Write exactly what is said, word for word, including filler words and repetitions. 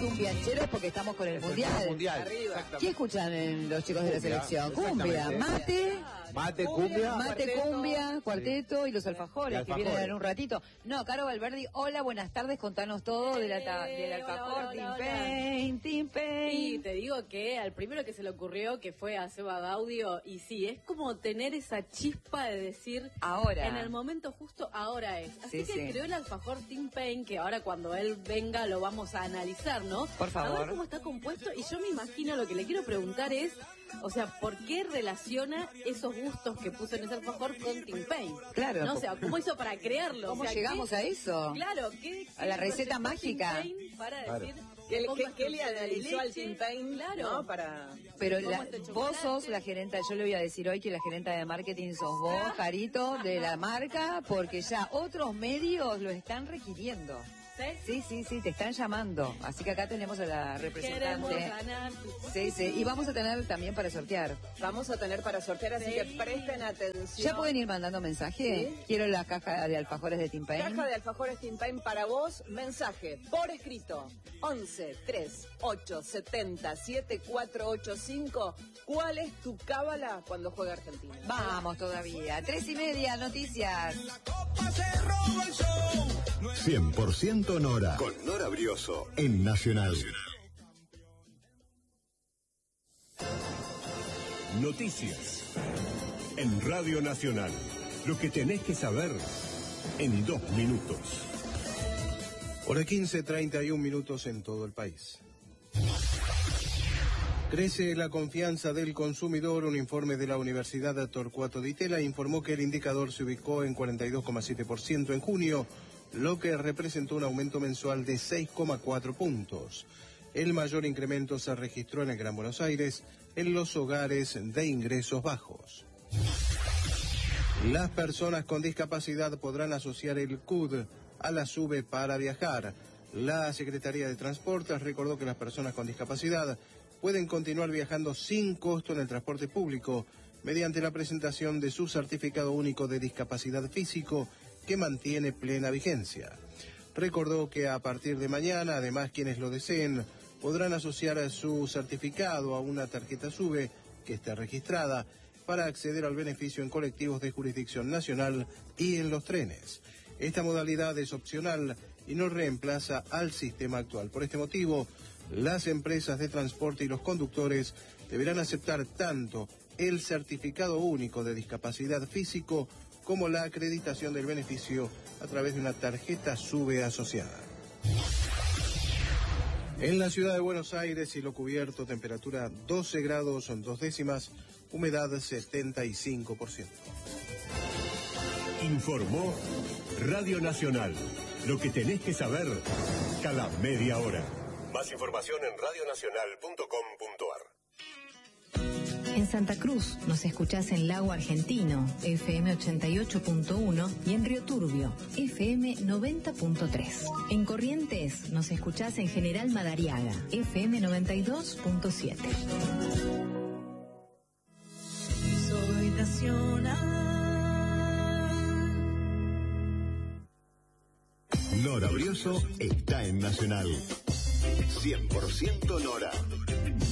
cumbiancheros porque estamos con el mundial. mundial. Arriba. ¿Qué escuchan en los chicos de la selección? Cumbia, mate. Mate, cumbia. Mate, cuarteto, cumbia, cuarteto sí. y los alfajores, alfajores, que vienen en un ratito. No, Caro Valverdi, hola, buenas tardes, contanos todo de la ta del alfajor, Tim Pain, Tim Pain. Y te digo que al primero que se le ocurrió, que fue a Seba Gaudio, y sí, es como tener esa chispa de decir, ahora, en el momento justo, ahora es. Así sí, que sí. creó el alfajor Tim Pain, que ahora cuando él venga lo vamos a analizar, ¿no? Por favor. A ver cómo está compuesto, y yo me imagino, lo que le quiero preguntar es, o sea, ¿por qué relaciona esos gustos que puso en ese alfajor con Tim Pain? Claro. ¿No? O sea, ¿cómo hizo para crearlo? ¿Cómo o sea, llegamos ¿qué, a eso? Claro, ¿qué, a la qué receta mágica. Tim Pain para claro. decir ¿Qué, cómo qué, es qué le analizó al Tim Pain? Claro. ¿No? Para... Pero la, vos sos la gerenta, yo le voy a decir hoy que la gerenta de marketing sos vos, Carito, de la marca, porque ya otros medios lo están requiriendo. ¿Sí? Sí, sí, sí, te están llamando. Así que acá tenemos a la representante. Queremos ganar. Sí, sí. Y vamos a tener también para sortear. Vamos a tener para sortear, así Sí. que presten atención. ¿Ya pueden ir mandando mensaje? Sí. Quiero la caja de alfajores de Tim Pain. Caja de alfajores Tim Pain para vos, mensaje por escrito once tres ocho setenta siete cuatro ocho cinco. ¿Cuál es tu cábala cuando juega Argentina? Vamos todavía. Tres y media, noticias. cien por ciento Nora. Con Nora Brioso en Nacional. Noticias en Radio Nacional. Lo que tenés que saber en dos minutos. Hora quince, treinta y un minutos en todo el país. Crece la confianza del consumidor. Un informe de la Universidad Torcuato Di Tella informó que el indicador se ubicó en cuarenta y dos coma siete por ciento en junio, lo que representó un aumento mensual de seis coma cuatro puntos. El mayor incremento se registró en el Gran Buenos Aires, en los hogares de ingresos bajos. Las personas con discapacidad podrán asociar el C U D a la SUBE para viajar. La Secretaría de Transportes recordó que las personas con discapacidad pueden continuar viajando sin costo en el transporte público mediante la presentación de su certificado único de discapacidad físico, que mantiene plena vigencia. Recordó que a partir de mañana, además, quienes lo deseen podrán asociar su certificado a una tarjeta SUBE que esté registrada para acceder al beneficio en colectivos de jurisdicción nacional y en los trenes. Esta modalidad es opcional y no reemplaza al sistema actual. Por este motivo, las empresas de transporte y los conductores deberán aceptar tanto el certificado único de discapacidad físico como la acreditación del beneficio a través de una tarjeta SUBE asociada. En la ciudad de Buenos Aires, cielo cubierto, temperatura doce grados dos décimas, humedad setenta y cinco por ciento. Informó Radio Nacional. Lo que tenés que saber cada media hora. Más información en radio nacional punto com punto ar. En Santa Cruz nos escuchás en Lago Argentino, F M ochenta y ocho punto uno, y en Río Turbio, F M noventa punto tres. En Corrientes nos escuchás en General Madariaga, F M noventa y dos punto siete. Soy nacional. Nora Brioso está en Nacional. cien por ciento Nora.